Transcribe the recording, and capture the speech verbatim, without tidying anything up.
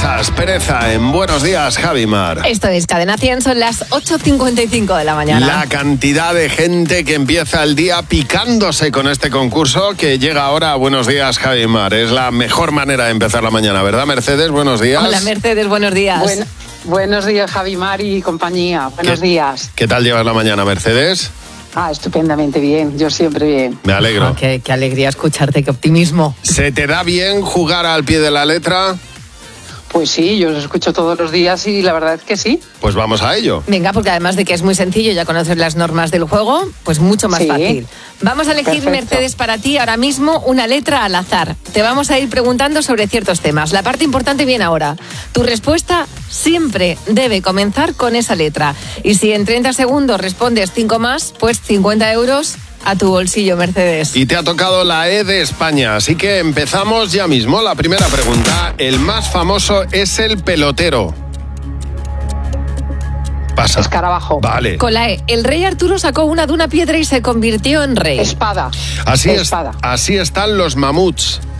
Prisas, pereza en Buenos Días, Javimar. Esto es Cadena cien, son las ocho cincuenta y cinco de la mañana. La cantidad de gente que empieza el día picándose con este concurso que llega ahora a Buenos Días, Javimar. Es la mejor manera de empezar la mañana, ¿verdad, Mercedes? Buenos días. Hola, Mercedes, buenos días. Buen, buenos días, Javimar y compañía. Buenos ¿Qué, días. ¿Qué tal llevas la mañana, Mercedes? Ah, estupendamente bien, yo siempre bien. Me alegro. Oh, qué, qué alegría escucharte, qué optimismo. ¿Se te da bien jugar al pie de la letra? Pues sí, yo los escucho todos los días y la verdad es que sí. Pues vamos a ello. Venga, porque además de que es muy sencillo, ya conoces las normas del juego, pues mucho más Sí. fácil. Vamos a elegir, Perfecto. Mercedes, para ti ahora mismo una letra al azar. Te vamos a ir preguntando sobre ciertos temas. La parte importante viene ahora. Tu respuesta siempre debe comenzar con esa letra. Y si en treinta segundos respondes cinco más, pues cincuenta euros a tu bolsillo, Mercedes. Y te ha tocado la E de España, así que empezamos ya mismo. La primera pregunta, el más famoso es el pelotero. Pasa. Escarabajo. Vale. Con la E, el rey Arturo sacó una de una piedra y se convirtió en rey. Espada. Así, es, Espada. así están los mamuts.